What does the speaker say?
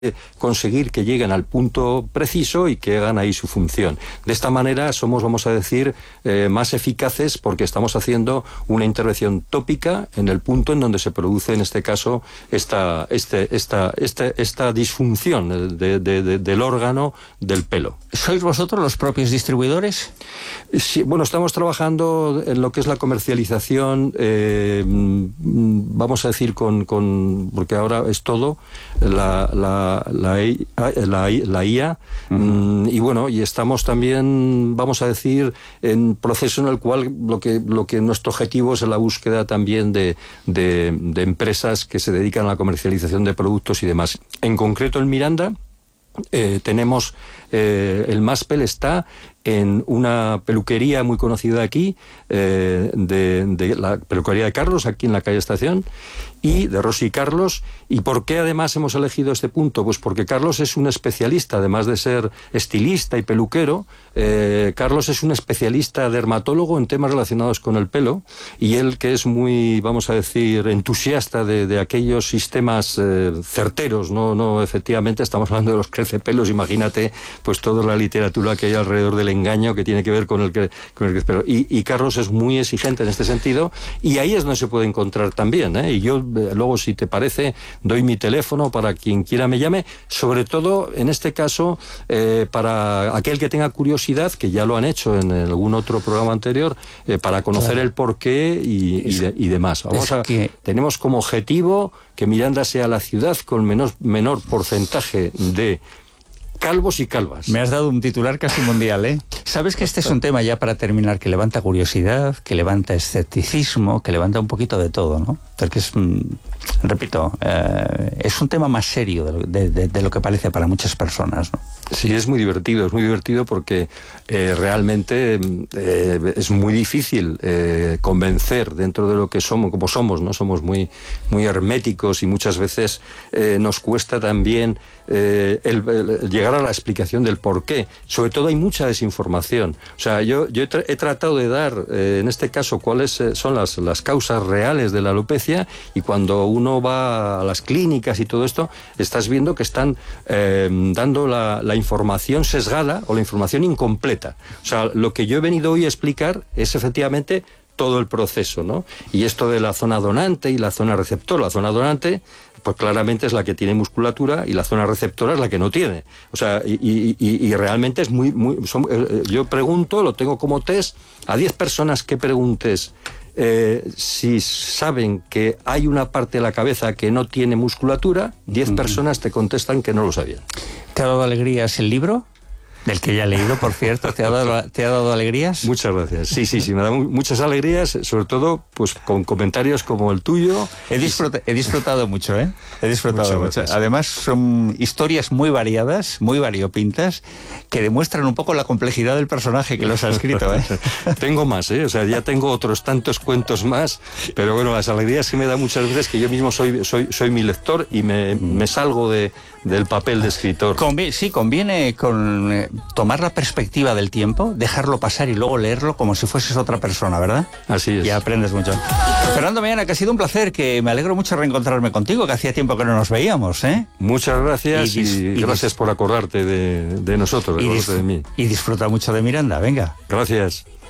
conseguir que lleguen al punto preciso y que hagan ahí su función. De esta manera somos, vamos a decir, más eficaces porque estamos haciendo una intervención tópica en el punto en donde se produce, en este caso, esta disfunción del órgano del pelo. ¿Sois vosotros los propios distribuidores? Sí, bueno, estamos trabajando en lo que es la comercialización, vamos a decir, porque ahora es todo, la IA, y bueno, y estamos también, vamos a decir, en proceso en el cual lo que nuestro objetivo es la búsqueda también de empresas que se dedican a la comercialización de productos y demás. En concreto en Miranda tenemos el Maspel está en una peluquería muy conocida aquí, de la peluquería de Carlos, aquí en la calle Estación, y de Rosy y Carlos. ¿Y por qué además hemos elegido este punto? Pues porque Carlos es un especialista, además de ser estilista y peluquero, Carlos es un especialista dermatólogo en temas relacionados con el pelo, y él, que es muy, vamos a decir, entusiasta de aquellos sistemas certeros, no efectivamente estamos hablando de los crecepelos, imagínate pues toda la literatura que hay alrededor del engaño que tiene que ver con el crepelo. Y Carlos es muy exigente en este sentido, y ahí es donde se puede encontrar también, y yo luego, si te parece, doy mi teléfono para quien quiera me llame, sobre todo en este caso para aquel que tenga curiosidad, que ya lo han hecho en algún otro programa anterior, para conocer el porqué y demás. Tenemos como objetivo que Miranda sea la ciudad con menor porcentaje de calvos y calvas. Me has dado un titular casi mundial, ¿eh? Sabes que este es un tema, ya para terminar, que levanta curiosidad, que levanta escepticismo, que levanta un poquito de todo, ¿no? Porque es, repito, es un tema más serio de lo que parece para muchas personas, ¿no? Sí, es muy divertido porque realmente es muy difícil convencer dentro de lo que somos, como somos, ¿no? Somos muy herméticos y muchas veces nos cuesta también el llegar a la explicación del por qué. Sobre todo hay mucha desinformación. O sea, yo he tratado de dar, en este caso, cuáles son las causas reales de la alopecia, y cuando uno va a las clínicas y todo esto, estás viendo que están dando la información sesgada o la información incompleta. O sea, lo que yo he venido hoy a explicar es efectivamente todo el proceso, ¿no? Y esto de la zona donante y la zona receptora. La zona donante, pues claramente es la que tiene musculatura, y la zona receptora es la que no tiene. O sea, y realmente es yo pregunto, lo tengo como test, a 10 personas que preguntes si saben que hay una parte de la cabeza que no tiene musculatura, 10 personas te contestan que no lo sabían. ¿Te ha dado alegrías el libro? Del que ya he leído, por cierto. ¿Te ha dado alegrías? Muchas gracias. Sí, me da muchas alegrías, sobre todo pues con comentarios como el tuyo. He disfrutado mucho, ¿eh? He disfrutado mucho. Además, son historias muy variadas, muy variopintas, que demuestran un poco la complejidad del personaje que los ha escrito, ¿eh? Tengo más, ¿eh? O sea, ya tengo otros tantos cuentos más, pero bueno, las alegrías que me da muchas veces que yo mismo soy mi lector y me salgo del papel de escritor. Conviene tomar la perspectiva del tiempo, dejarlo pasar y luego leerlo como si fueses otra persona, ¿verdad? Así es. Y aprendes mucho. Fernando Millán, que ha sido un placer, que me alegro mucho reencontrarme contigo, que hacía tiempo que no nos veíamos, ¿eh? Muchas gracias y gracias por acordarte de nosotros, de mí. Y disfruta mucho de Miranda, venga. Gracias.